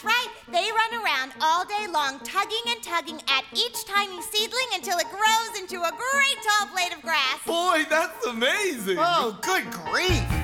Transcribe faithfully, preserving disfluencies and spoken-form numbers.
That's right. They run around all day long, tugging and tugging at each tiny seedling until it grows into a great tall blade of grass. Boy, that's amazing! Oh, good grief!